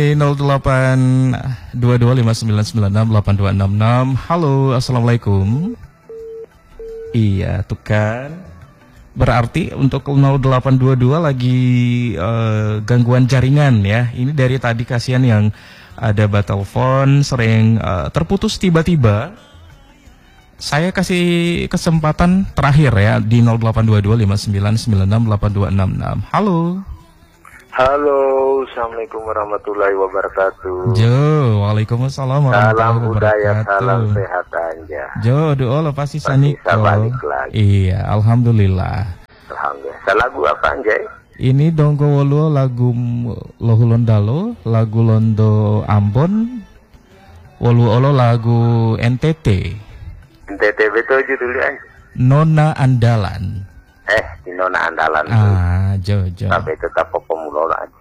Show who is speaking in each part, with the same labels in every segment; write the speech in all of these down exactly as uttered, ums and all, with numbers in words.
Speaker 1: nol delapan dua dua lima sembilan sembilan enam delapan dua enam enam. Halo, assalamualaikum. Iya, tuh kan. Berarti untuk nol delapan dua dua lagi uh, gangguan jaringan ya. Ini dari tadi kasihan yang ada batelpon sering uh, terputus tiba-tiba. Saya kasih kesempatan terakhir ya di nol delapan dua dua lima sembilan sembilan enam delapan dua enam enam. Halo.
Speaker 2: Halo, assalamualaikum warahmatullahi wabarakatuh.
Speaker 1: Jo, waalaikumsalam warahmatullahi
Speaker 2: salam budaya,
Speaker 1: wabarakatuh.
Speaker 2: salam sehat Anja.
Speaker 1: Jo, doa lo pasti saniko.
Speaker 2: balik lagi.
Speaker 1: Iya, alhamdulillah.
Speaker 2: Alhamdulillah. Lagu apa Anja?
Speaker 1: Ini Donggo Wolo lagu Lohulondalo, lagu Londo Ambon, Wolu Olo lagu N T T.
Speaker 2: N T T betul judulnya Anja.
Speaker 1: Nona Andalan.
Speaker 2: Eh, di Nona Andalan.
Speaker 1: Ah, Jo, Jo.
Speaker 2: Tapi tetap pemulola aja.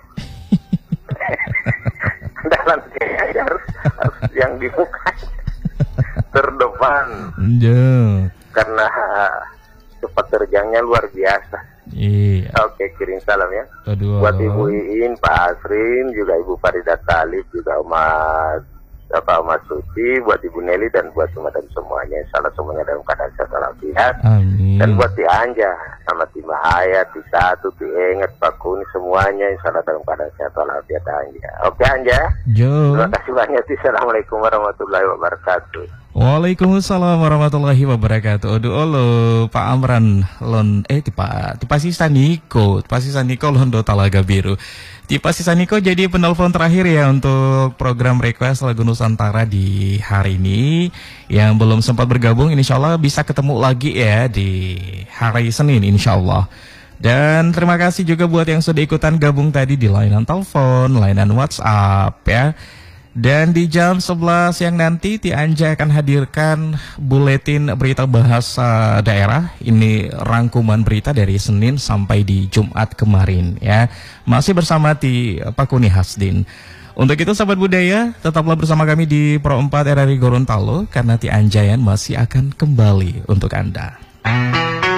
Speaker 2: Andalan aja harus, harus yang di muka terdepan.
Speaker 1: Jo.
Speaker 2: Karena cepat terjangnya luar biasa.
Speaker 1: Iya.
Speaker 2: Oke, kirim salam ya.
Speaker 1: Aduh.
Speaker 2: Buat Ibu Iin, Pak Asrin, juga Ibu Farida Talib, juga Mas apa Mas Suci, buat Ibu Nelly dan buat teman-teman semuanya, salah semuanya dalam keadaan sehat walafiat.
Speaker 1: Amin.
Speaker 2: Dan buat Ti Anja, sama Ti Mahaya, Ti Satu, Ti Enget, Pak Kuni, semuanya salah dalam keadaan sehat walafiat Anja. Oke Anja.
Speaker 1: Jo.
Speaker 2: Terima kasih banyak. Assalamualaikum warahmatullahi wabarakatuh.
Speaker 1: Waalaikumsalam warahmatullahi wabarakatuh. Aduh, olo Pak Amran lon eh tipa tipa sisa Niko, tipa sisa Niko Londo Talaga Biru. Tipa sisa Niko jadi penelpon terakhir ya untuk program request lagu Nusantara di hari ini. Yang belum sempat bergabung, insya Allah bisa ketemu lagi ya di hari Senin, insya Allah. Dan terima kasih juga buat yang sudah ikutan gabung tadi di layanan telepon, layanan WhatsApp ya. Dan di jam sebelas yang nanti Ti Anja akan hadirkan buletin berita bahasa daerah. Ini rangkuman berita dari Senin sampai di Jumat kemarin ya. Masih bersama Ti Pakuni Hasdin. Untuk itu sahabat budaya, tetaplah bersama kami di Pro empat R R I Gorontalo karena Ti Anjayan masih akan kembali untuk Anda.